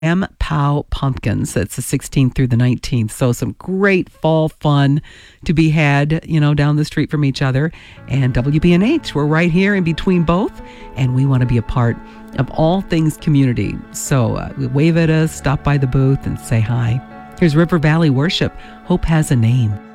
M. Pow Pumpkins. That's the 16th through the 19th. So some great fall fun to be had, down the street from each other. And WBNH, we're right here in between both, and we want to be a part of all things community. So wave at us, stop by the booth, and say hi. Here's River Valley Worship. Hope has a name.